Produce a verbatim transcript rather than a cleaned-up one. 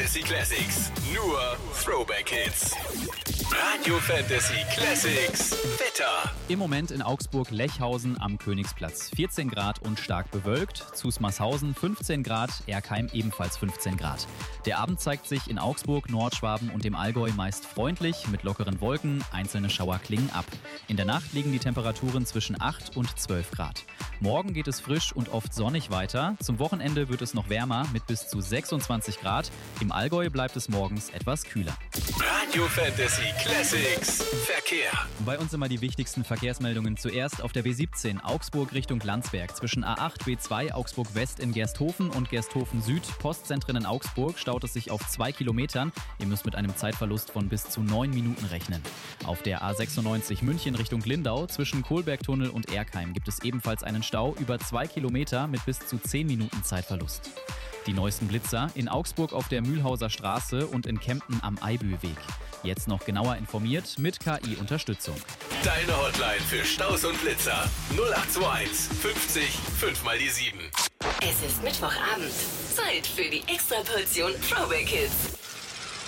Fantasy Classics. Nur Throwback Hits. Radio Fantasy Classics. Wetter. Im Moment in Augsburg-Lechhausen am Königsplatz. vierzehn Grad und stark bewölkt. Zusmarshausen fünfzehn Grad, Erkheim ebenfalls fünfzehn Grad. Der Abend zeigt sich in Augsburg, Nordschwaben und dem Allgäu meist freundlich mit lockeren Wolken. Einzelne Schauer klingen ab. In der Nacht liegen die Temperaturen zwischen acht und zwölf Grad. Morgen geht es frisch und oft sonnig weiter. Zum Wochenende wird es noch wärmer mit bis zu sechsundzwanzig Grad. Im Allgäu bleibt es morgens etwas kühler. Radio Fantasy Classics. Verkehr. Bei uns immer die wichtigsten Verkehrsmeldungen. Zuerst auf der B siebzehn Augsburg Richtung Landsberg. Zwischen A acht, B zwei Augsburg West in Gersthofen und Gersthofen Süd. Postzentren in Augsburg staut es sich auf zwei Kilometern. Ihr müsst mit einem Zeitverlust von bis zu neun Minuten rechnen. Auf der A sechsundneunzig München Richtung Lindau zwischen Kohlbergtunnel und Erkheim gibt es ebenfalls einen Stau über zwei Kilometer mit bis zu zehn Minuten Zeitverlust. Die neuesten Blitzer in Augsburg auf der Mühlhauser Straße und in Kempten am Eibühlweg. Jetzt noch genauer informiert mit K I-Unterstützung. Deine Hotline für Staus und Blitzer. null acht zwei eins fünfzig fünf mal die sieben. Es ist Mittwochabend. Zeit für die Extraportion Throwback Hits.